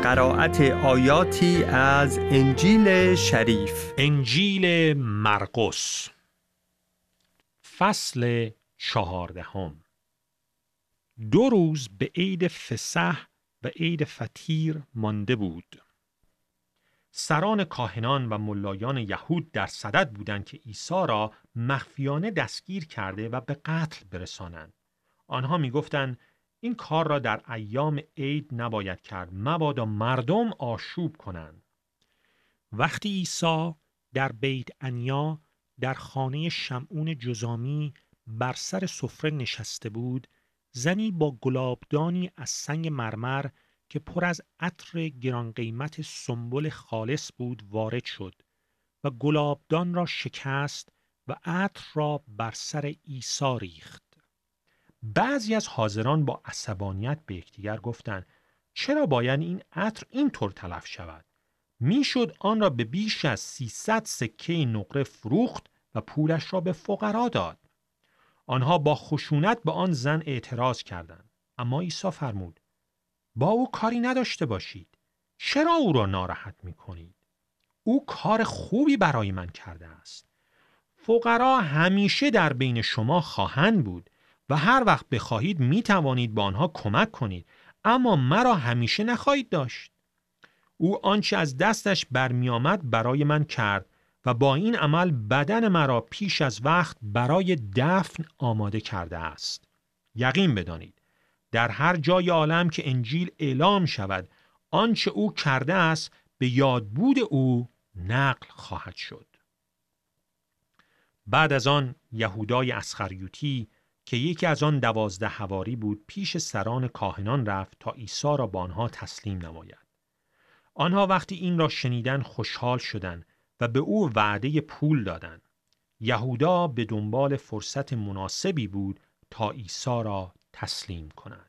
قرائت آیاتی از انجیل شریف. انجیل مرقس فصل 14. 2 روز به عید فسح و عید فطیر مانده بود. سران کاهنان و ملایان یهود در صدد بودند که عیسی را مخفیانه دستگیر کرده و به قتل برسانند. آنها می گفتند این کار را در ایام عید نباید کرد، مبادا مردم آشوب کنند. وقتی عیسی در بیت عنیا در خانه شمعون جذامی بر سر سفره نشسته بود، زنی با گلابدانی از سنگ مرمر که پر از عطر گران قیمت سنبل خالص بود وارد شد و گلابدان را شکست و عطر را بر سر عیسی ریخت. بعضی از حاضران با عصبانیت به یکدیگر گفتند چرا باید این عطر اینطور تلف شود؟ میشد آن را به بیش از 300 سکه نقره فروخت و پولش را به فقرا داد. آنها با خشونت به آن زن اعتراض کردند، اما عیسی فرمود با او کاری نداشته باشید. چرا او را ناراحت می‌کنید؟ او کار خوبی برای من کرده است. فقرا همیشه در بین شما خواهند بود و هر وقت بخواهید می توانید به آنها کمک کنید، اما مرا همیشه نخواهید داشت. او آنچه از دستش برمی آمد برای من کرد و با این عمل بدن مرا پیش از وقت برای دفن آماده کرده است. یقین بدانید در هر جای عالم که انجیل اعلام شود آنچه او کرده است به یادبود او نقل خواهد شد. بعد از آن یهودای اسخریوطی که یکی از آن 12 حواری بود پیش سران کاهنان رفت تا عیسی را با آنها تسلیم نماید. آنها وقتی این را شنیدن خوشحال شدند و به او وعده پول دادند. یهودا به دنبال فرصت مناسبی بود تا عیسی را تسلیم کند.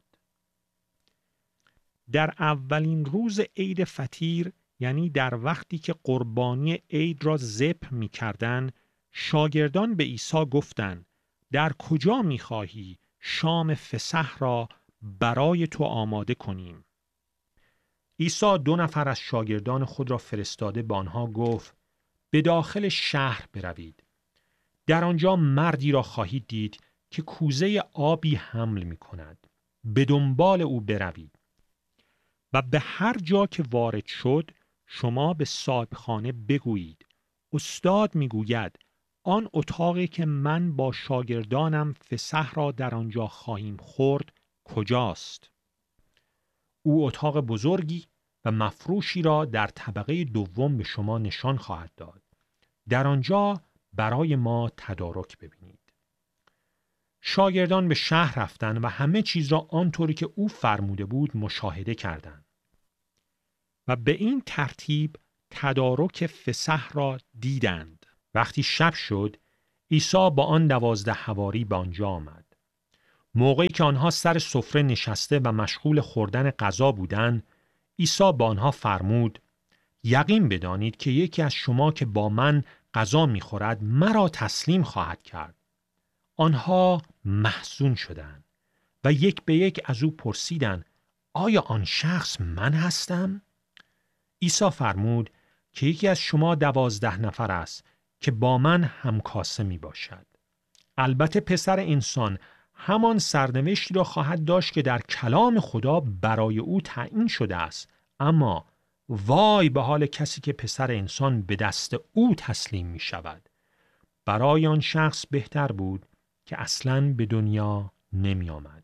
در اولین روز عید فطیر، یعنی در وقتی که قربانی عید را ذبح می‌کردند، شاگردان به عیسی گفتند در کجا می‌خواهی شام فسح را برای تو آماده کنیم؟ عیسی 2 نفر از شاگردان خود را فرستاده به آنها گفت به داخل شهر بروید. در آنجا مردی را خواهید دید که کوزه آبی حمل می‌کند. به دنبال او بروید و به هر جا که وارد شد شما به صاحبخانه بگویید استاد میگوید آن اتاقی که من با شاگردانم فسح را در آنجا خواهیم خورد کجاست؟ او اتاق بزرگی و مفروشی را در طبقه دوم به شما نشان خواهد داد. در آنجا برای ما تدارک ببینید. شاگردان به شهر رفتند و همه چیز را آنطوری که او فرموده بود مشاهده کردند. و به این ترتیب تدارک فسح را دیدند. وقتی شب شد، عیسی با آن 12 حواری به آنجا آمد. موقعی که آنها سر سفره نشسته و مشغول خوردن غذا بودند، عیسی با آنها فرمود یقین بدانید که یکی از شما که با من غذا می‌خورد مرا تسلیم خواهد کرد. آنها محزون شدند و یک به یک از او پرسیدند آیا آن شخص من هستم؟ عیسی فرمود که یکی از شما 12 نفر است که با من همکاسه می باشد. البته پسر انسان همان سرنوشتی را خواهد داشت که در کلام خدا برای او تعیین شده است، اما وای به حال کسی که پسر انسان به دست او تسلیم می شود. برای آن شخص بهتر بود که اصلاً به دنیا نمی آمد.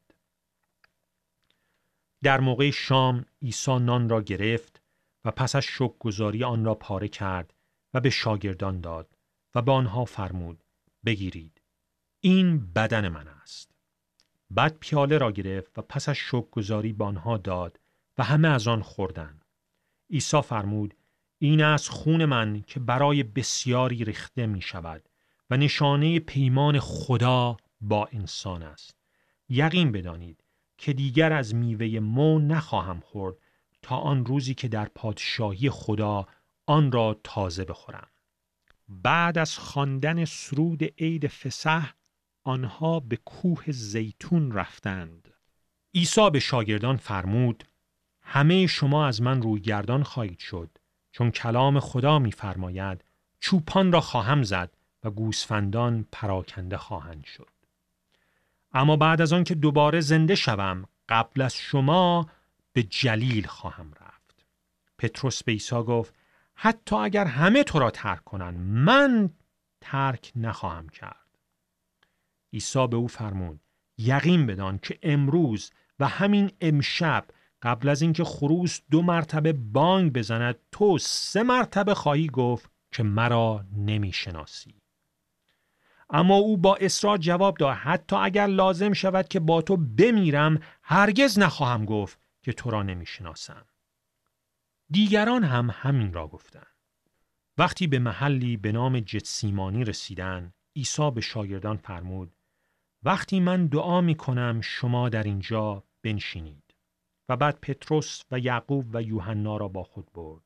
در موقع شام عیسی نان را گرفت و پس از شکرگزاری آن را پاره کرد و به شاگردان داد و به آنها فرمود بگیرید این بدن من است. بعد پیاله را گرفت و پس از شکرگزاری به آنها داد و همه از آن خوردند. عیسی فرمود این از خون من که برای بسیاری ریخته می شود و نشانه پیمان خدا با انسان است. یقین بدانید که دیگر از میوه مو نخواهم خورد تا آن روزی که در پادشاهی خدا آن را تازه بخورم. بعد از خواندن سرود عید فسح آنها به کوه زیتون رفتند. عیسی به شاگردان فرمود همه شما از من روی گردان خواهید شد، چون کلام خدا می‌فرماید چوپان را خواهم زد و گوسفندان پراکنده خواهند شد. اما بعد از آن که دوباره زنده شوم، قبل از شما به جلیل خواهم رفت. پتروس به عیسی گفت حتی اگر همه تو را ترک کنند، من ترک نخواهم کرد. عیسی به او فرمود یقین بدان که امروز و همین امشب قبل از اینکه خروس 2 مرتبه بانگ بزند، تو 3 مرتبه خواهی گفت که مرا نمیشناسی. اما او با اصرار جواب داد حتی اگر لازم شود که با تو بمیرم، هرگز نخواهم گفت که تو را نمیشناسم. دیگران هم همین را گفتند. وقتی به محلی به نام جتسیمانی رسیدند، عیسی به شاگردان فرمود وقتی من دعا می کنم شما در اینجا بنشینید. و بعد پتروس و یعقوب و یوحنا را با خود برد.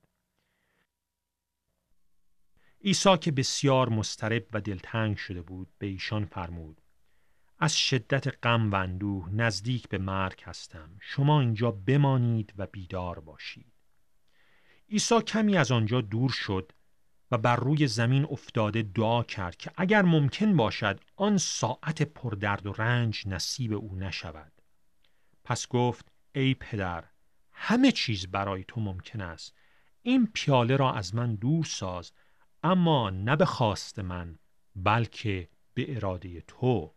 عیسی که بسیار مضطرب و دلتنگ شده بود به ایشان فرمود از شدت غم و اندوه نزدیک به مرگ هستم، شما اینجا بمانید و بیدار باشید. عیسی کمی از آنجا دور شد و بر روی زمین افتاده دعا کرد که اگر ممکن باشد آن ساعت پردرد و رنج نصیب او نشود. پس گفت ای پدر، همه چیز برای تو ممکن است، این پیاله را از من دور ساز، اما نه به خواست من بلکه به اراده تو.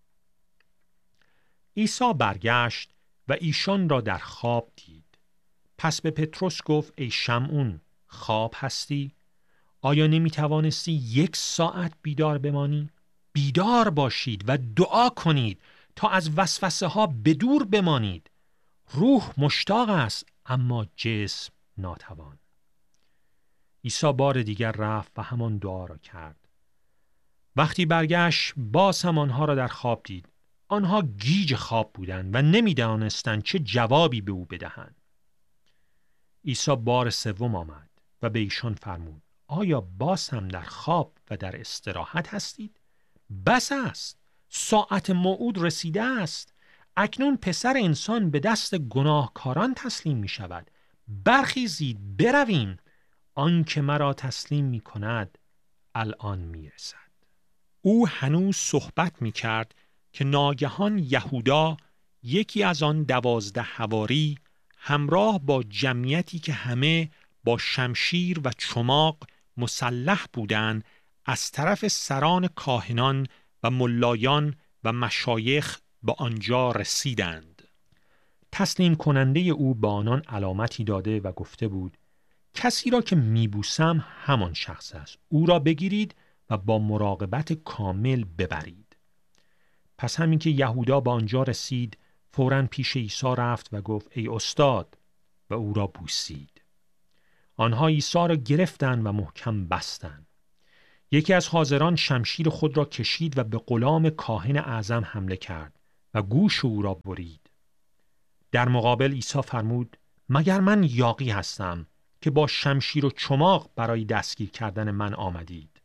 عیسی برگشت و ایشان را در خواب دید. پس به پتروس گفت ای شمعون، خواب هستی؟ آیا نمی توانستی 1 ساعت بیدار بمانی؟ بیدار باشید و دعا کنید تا از وسوسه ها بدور بمانید. روح مشتاق است اما جسم ناتوان. عیسی بار دیگر رفت و همان دعا را کرد. وقتی برگشت باز هم آنها را در خواب دید. آنها گیج خواب بودند و نمی‌دانستند چه جوابی به او بدهند. عیسی بار 3 آمد و به ایشان فرمود آیا باز هم در خواب و در استراحت هستید؟ بس است، ساعت موعود رسیده است. اکنون پسر انسان به دست گناهکاران تسلیم می شود. برخیزید برویم، آن که مرا تسلیم می کند الان می رسد. او هنوز صحبت می کرد که ناگهان یهودا، یکی از آن 12 حواری، همراه با جمعیتی که همه با شمشیر و چماق مسلح بودند، از طرف سران کاهنان و ملایان و مشایخ به آنجا رسیدند. تسلیم کننده او با آنان علامتی داده و گفته بود کسی را که میبوسم همان شخص است، او را بگیرید و با مراقبت کامل ببرید. پس همین که یهودا به آنجا رسید فوراً پیش عیسی رفت و گفت ای استاد، و او را بوسید. آنها عیسی را گرفتند و محکم بستند. یکی از حاضران شمشیر خود را کشید و به غلام کاهن اعظم حمله کرد و گوش او را برید. در مقابل عیسی فرمود مگر من یاغی هستم که با شمشیر و چماق برای دستگیر کردن من آمدید؟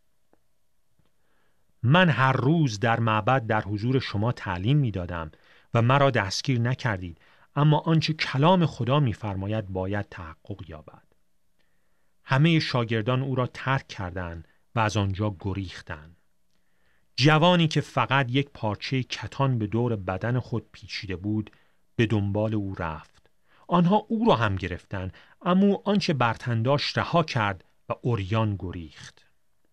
من هر روز در معبد در حضور شما تعلیم می دادم و مرا دستگیر نکردید، اما آنچه کلام خدا می فرماید باید تحقق یابد. همه شاگردان او را ترک کردند و از آنجا گریختند. جوانی که فقط یک پارچه کتان به دور بدن خود پیچیده بود به دنبال او رفت. آنها او را هم گرفتند، اما آنچه بر تن داشت رها کرد و عریان گریخت.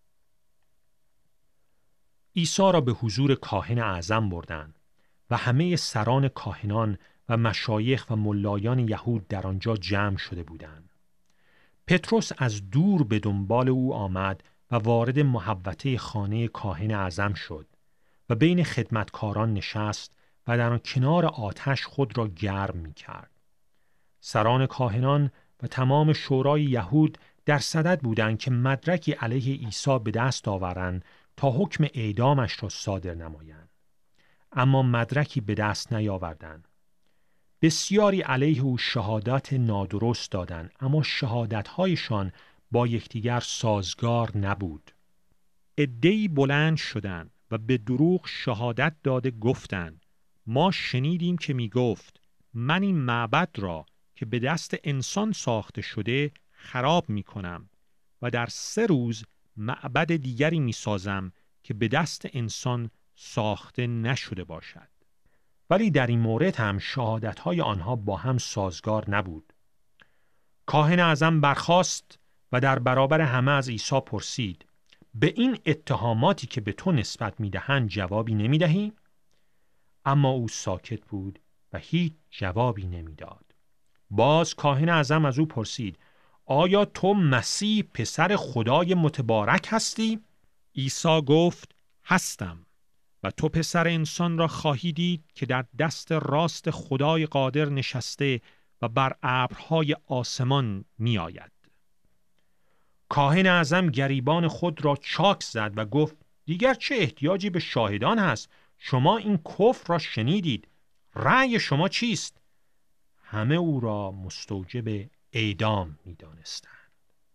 عیسی را به حضور کاهن اعظم بردند و همه سران کاهنان و مشایخ و ملایان یهود در آنجا جمع شده بودند. پتروس از دور به دنبال او آمد و وارد محوطه خانه کاهن اعظم شد و بین خدمتکاران نشست و در کنار آتش خود را گرم می کرد. سران کاهنان و تمام شورای یهود در صدد بودند که مدرکی علیه عیسی به دست آورند تا حکم اعدامش را صادر نمایند. اما مدرکی به دست نیاوردند. بسیاری علیه او شهادت نادرست دادند، اما شهادت‌هایشان با یکدیگر سازگار نبود. عده‌ای بلند شدند و به دروغ شهادت داده گفتند ما شنیدیم که می گفت من این معبد را که به دست انسان ساخته شده خراب می کنم و در 3 روز معبد دیگری می سازم که به دست انسان ساخته نشده باشد. ولی در این مورد هم شهادت‌های آنها با هم سازگار نبود. کاهن اعظم برخاست و در برابر همه از عیسی پرسید: به این اتهاماتی که به تو نسبت می‌دهند جوابی نمی‌دهی؟ اما او ساکت بود و هیچ جوابی نمی‌داد. باز کاهن اعظم از او پرسید: آیا تو مسیح پسر خدای متبارک هستی؟ عیسی گفت: هستم و تو پسر انسان را خواهی دید که در دست راست خدای قادر نشسته و بر ابرهای آسمان می آید. کاهن اعظم گریبان خود را چاک زد و گفت: دیگر چه احتیاجی به شاهدان هست؟ شما این کفر را شنیدید. رأی شما چیست؟ همه او را مستوجب اعدام می دانستند.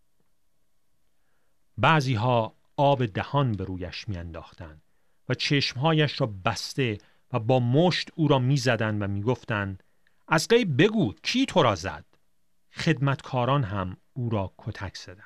بعضی ها آب دهان به رویش می انداختند و چشمهایش را بسته و با مشت او را می زدند و می گفتند: از غیب بگو کی تو را زد؟ خدمتکاران هم او را کتک زدند.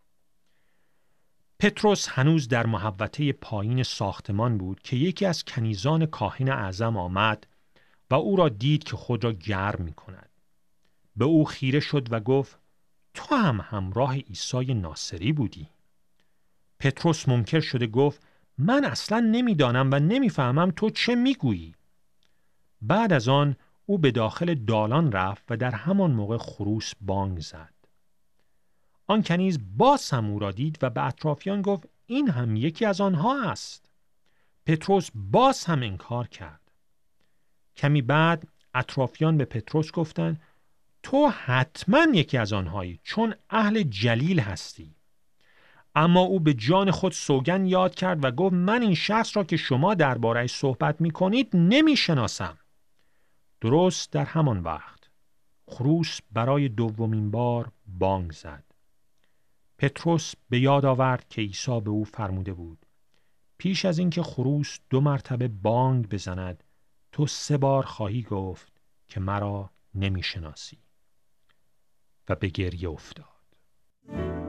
پتروس هنوز در محوطه پایین ساختمان بود که یکی از کنیزان کاهن اعظم آمد و او را دید که خود را گرم می کند. به او خیره شد و گفت: تو هم همراه عیسی ناصری بودی. پتروس منکر شده گفت: من اصلا نمیدانم و نمیفهمم تو چه میگویی. بعد از آن او به داخل دالان رفت و در همان موقع خروس بانگ زد. آن کنیز باز هم او را دید و به اطرافیان گفت: این هم یکی از آنها است. پتروس باز هم انکار کرد. کمی بعد اطرافیان به پتروس گفتند: تو حتما یکی از آنهایی، چون اهل جلیل هستی. اما او به جان خود سوگند یاد کرد و گفت: من این شخص را که شما درباره‌اش صحبت می‌کنید نمی‌شناسم. درست در همان وقت خروس برای 2مین بار بانگ زد. پتروس به یاد آورد که عیسی به او فرموده بود: پیش از اینکه خروس 2 مرتبه بانگ بزند تو 3 بار خواهی گفت که مرا نمی‌شناسی. و به گریه افتاد.